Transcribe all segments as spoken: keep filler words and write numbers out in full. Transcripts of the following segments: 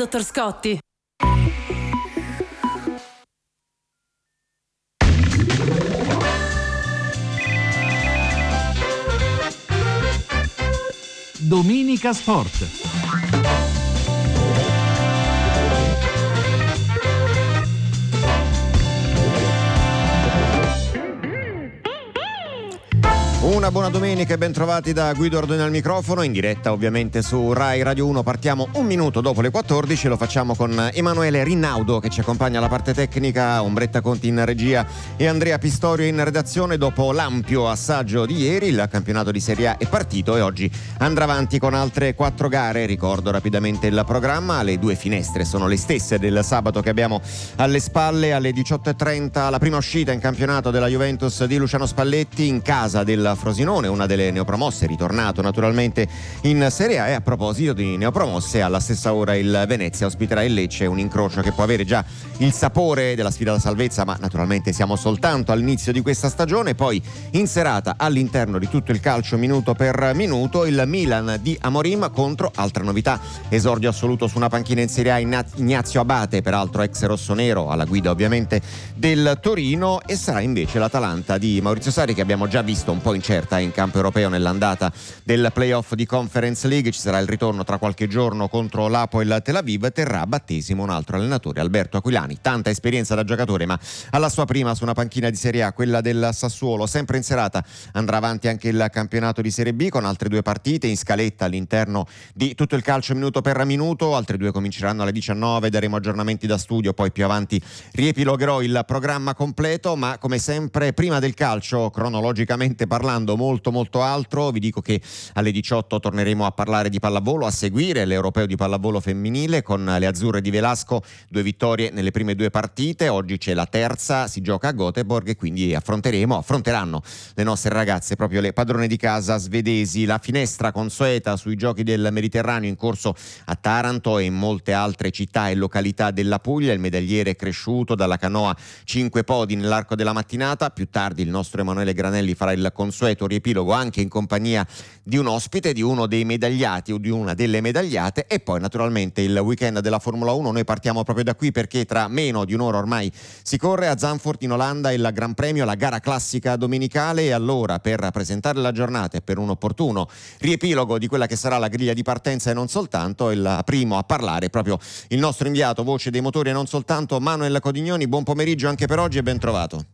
dottor Scotti. Domenica Sport. Una buona domenica e ben trovati da Guido Ordone al microfono, in diretta ovviamente su Rai Radio uno. Partiamo un minuto dopo le quattordici, lo facciamo con Emanuele Rinaudo che ci accompagna alla parte tecnica, Ombretta Conti in regia e Andrea Pistorio in redazione. Dopo l'ampio assaggio di ieri, il campionato di Serie A è partito e oggi andrà avanti con altre quattro gare. Ricordo rapidamente il programma: le due finestre sono le stesse del sabato che abbiamo alle spalle. Alle diciotto e trenta la prima uscita in campionato della Juventus di Luciano Spalletti in casa del Frosinone, una delle neopromosse, ritornato naturalmente in Serie A. E a proposito di neopromosse, alla stessa ora il Venezia ospiterà il Lecce, un incrocio che può avere già il sapore della sfida alla salvezza, ma naturalmente siamo soltanto all'inizio di questa stagione. Poi in serata, all'interno di tutto il calcio minuto per minuto, il Milan di Amorim contro, altra novità, esordio assoluto su una panchina in Serie A Ignazio Abate, peraltro ex rossonero, alla guida ovviamente del Torino, e sarà invece l'Atalanta di Maurizio Sarri, che abbiamo già visto un po' in certa in campo europeo nell'andata del playoff di Conference League. Ci sarà il ritorno tra qualche giorno contro l'Hapoel Tel Aviv. Terrà a battesimo un altro allenatore, Alberto Aquilani, tanta esperienza da giocatore, ma alla sua prima su una panchina di Serie A, quella del Sassuolo. Sempre in serata andrà avanti anche il campionato di Serie B con altre due partite in scaletta all'interno di tutto il calcio minuto per minuto. Altre due cominceranno alle diciannove, daremo aggiornamenti da studio, poi più avanti riepilogherò il programma completo. Ma come sempre, prima del calcio, cronologicamente parlando, molto molto altro. Vi dico che alle diciotto torneremo a parlare di pallavolo, a seguire l'Europeo di pallavolo femminile con le azzurre di Velasco, due vittorie nelle prime due partite. Oggi c'è la terza, si gioca a Göteborg e quindi affronteremo, affronteranno le nostre ragazze, proprio le padrone di casa svedesi. La finestra consueta sui giochi del Mediterraneo in corso a Taranto e in molte altre città e località della Puglia. Il medagliere è cresciuto dalla canoa, cinque podi nell'arco della mattinata. Più tardi il nostro Emanuele Granelli farà il consueto riepilogo anche in compagnia di un ospite, di uno dei medagliati o di una delle medagliate. E poi naturalmente il weekend della Formula uno. Noi partiamo proprio da qui, perché tra meno di un'ora ormai si corre a Zandvoort in Olanda il Gran Premio, la gara classica domenicale. E allora, per presentare la giornata e per un opportuno riepilogo di quella che sarà la griglia di partenza e non soltanto, il primo a parlare proprio il nostro inviato voce dei motori e non soltanto, Manuel Codignoni. Buon pomeriggio anche per oggi e ben trovato.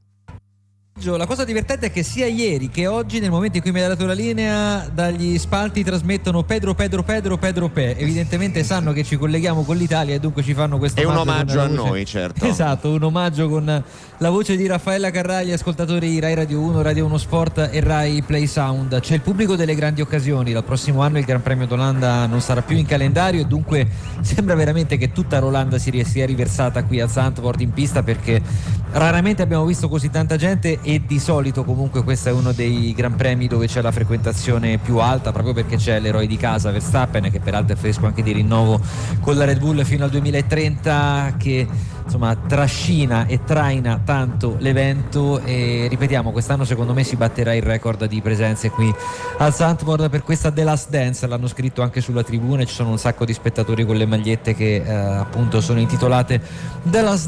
La cosa divertente è che sia ieri che oggi, nel momento in cui mi ha dato la linea, dagli spalti trasmettono Pedro Pedro Pedro Pedro Pe. Evidentemente sanno che ci colleghiamo con l'Italia e dunque ci fanno questo. È un omaggio a noi, certo. Esatto, un omaggio con la voce di Raffaella Carraglia, ascoltatori Rai Radio uno, Radio uno Sport e Rai Play Sound. C'è il pubblico delle grandi occasioni. Dal prossimo anno il Gran Premio d'Olanda non sarà più in calendario e dunque sembra veramente che tutta l'Olanda si sia riversata qui a Zandvoort in pista, perché raramente abbiamo visto così tanta gente. E di solito comunque questo è uno dei gran premi dove c'è la frequentazione più alta, proprio perché c'è l'eroe di casa Verstappen, che peraltro è fresco anche di rinnovo con la Red Bull fino al duemilatrenta, che insomma trascina e traina tanto l'evento. E ripetiamo, quest'anno secondo me si batterà il record di presenze qui al Zandvoort per questa The Last Dance. L'hanno scritto anche sulla tribuna, ci sono un sacco di spettatori con le magliette che eh, appunto sono intitolate The Last